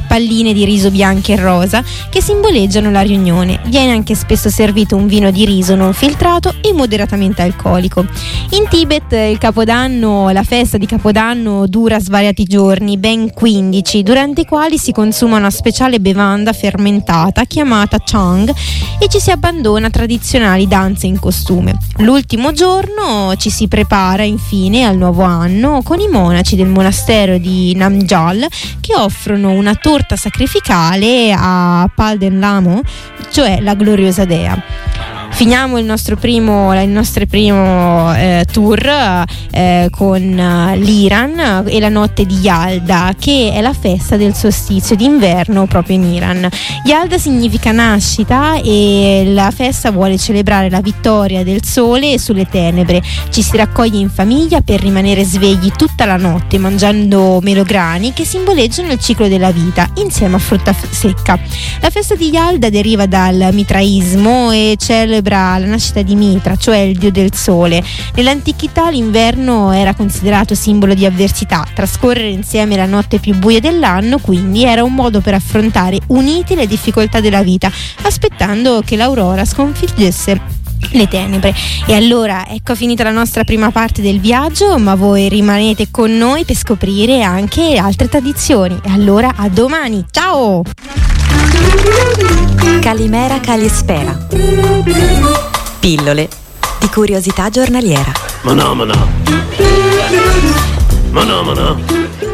palline di riso bianche e rosa che simboleggiano la riunione. Viene anche spesso servito un vino di riso non filtrato e moderatamente alcolico. In Tibet la festa di Capodanno dura svariati giorni, ben 15, durante i quali si consuma una speciale bevanda fermentata chiamata Chang e ci si abbandona a tradizionali danze in costume. L'ultimo giorno ci si prepara infine al nuovo anno con i monaci del monastero di Namgyal che offrono una torta sacrificale a Palden Lamo, cioè la gloriosa dea. Finiamo il nostro primo tour con l'Iran e la notte di Yalda, che è la festa del solstizio d'inverno proprio in Iran. Yalda significa nascita e la festa vuole celebrare la vittoria del sole sulle tenebre. Ci si raccoglie in famiglia per rimanere svegli tutta la notte mangiando melograni che simboleggiano il ciclo della vita insieme a frutta secca. La festa di Yalda deriva dal mitraismo e celebra la nascita di Mitra, cioè il dio del sole. Nell'antichità l'inverno era considerato simbolo di avversità. Trascorrere insieme la notte più buia dell'anno quindi era un modo per affrontare uniti le difficoltà della vita, aspettando che l'aurora sconfiggesse le tenebre. E allora ecco finita la nostra prima parte del viaggio, ma voi rimanete con noi per scoprire anche altre tradizioni. E allora a domani, ciao! Calimera Calispera. Pillole di curiosità giornaliera. Mana.